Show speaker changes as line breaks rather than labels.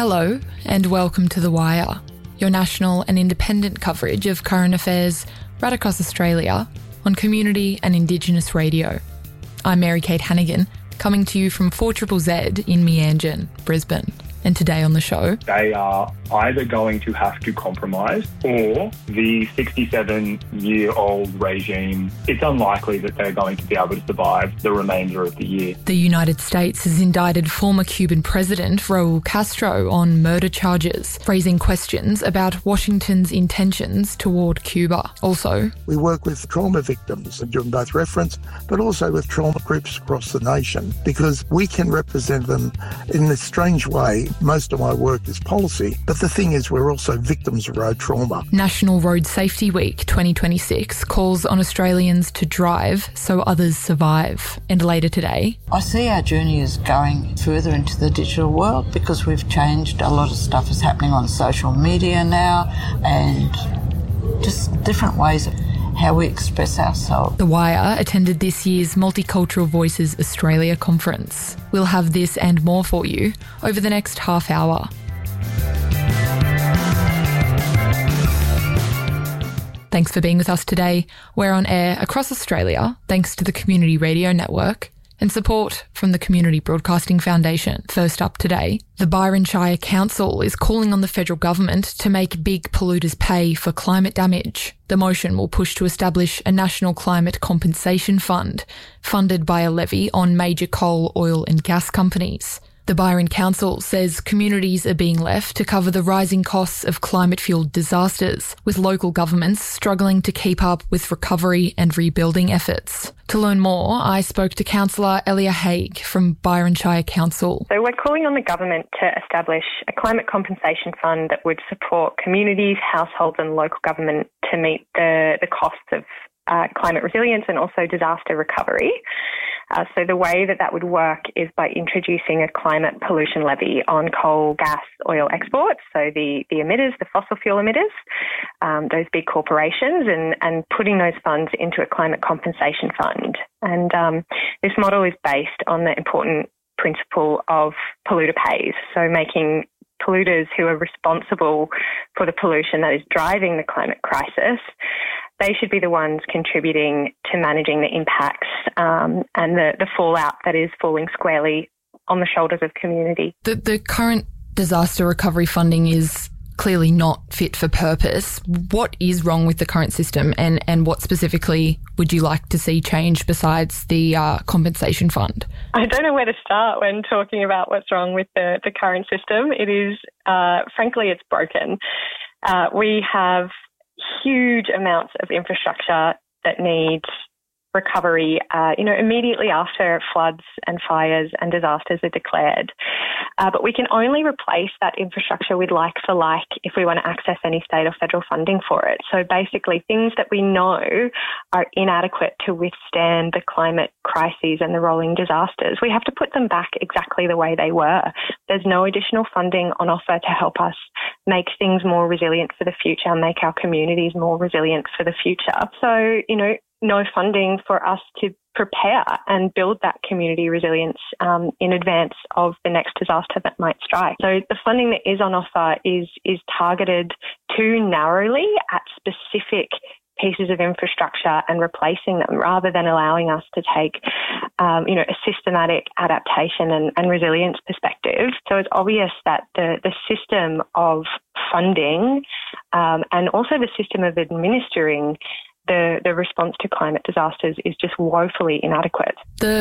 Hello and welcome to The Wire, your national and independent coverage of current affairs right across Australia on community and Indigenous radio. I'm Mary-Kate Hannigan, coming to you from 4ZZZ in Meanjin, Brisbane. And today on the show,
they are either going to have to compromise or the 67-year-old regime, it's unlikely that they're going to be able to survive the remainder of the year.
The United States has indicted former Cuban President Raul Castro on murder charges, raising questions about Washington's intentions toward Cuba. Also,
we work with trauma victims and doing both reference, but also with trauma groups across the nation, because we can represent them in this strange way. Most of my work is policy, but the thing is we're also victims of road trauma.
National Road Safety Week 2026 calls on Australians to drive so others survive. And later today,
I see our journey is going further into the digital world because we've changed. A lot of stuff is happening on social media now and just different ways of how we express ourselves.
The Wire attended this year's Multicultural Voices Australia conference. We'll have this and more for you over the next half hour. Thanks for being with us today. We're on air across Australia thanks to the Community Radio Network and support from the Community Broadcasting Foundation. First up today, the Byron Shire Council is calling on the federal government to make big polluters pay for climate damage. The motion will push to establish a national climate compensation fund, funded by a levy on major coal, oil and gas companies. The Byron Council says communities are being left to cover the rising costs of climate-fueled disasters, with local governments struggling to keep up with recovery and rebuilding efforts. To learn more, I spoke to Councillor Elia Haig from Byron Shire Council.
So we're calling on the government to establish a climate compensation fund that would support communities, households and local government to meet the costs of climate resilience and also disaster recovery. So the way that would work is by introducing a climate pollution levy on coal, gas, oil exports, so the emitters, the fossil fuel emitters, those big corporations, and putting those funds into a climate compensation fund. And this model is based on the important principle of polluter pays, so making polluters who are responsible for the pollution that is driving the climate crisis, they should be the ones contributing to managing the impacts and the fallout that is falling squarely on the shoulders of community.
The current disaster recovery funding is clearly not fit for purpose. What is wrong with the current system and what specifically would you like to see changed besides the compensation fund?
I don't know where to start when talking about what's wrong with the current system. It is, frankly, it's broken. We have huge amounts of infrastructure that needs recovery, immediately after floods and fires and disasters are declared. But we can only replace that infrastructure with like for like if we want to access any state or federal funding for it. So basically things that we know are inadequate to withstand the climate crises and the rolling disasters, we have to put them back exactly the way they were. There's no additional funding on offer to help us make things more resilient for the future, make our communities more resilient for the future. So, no funding for us to prepare and build that community resilience in advance of the next disaster that might strike. So the funding that is on offer is targeted too narrowly at specific pieces of infrastructure and replacing them rather than allowing us to take, a systematic adaptation and resilience perspective. So it's obvious that the system of funding and also the system of administering the response to climate disasters is just woefully inadequate.
The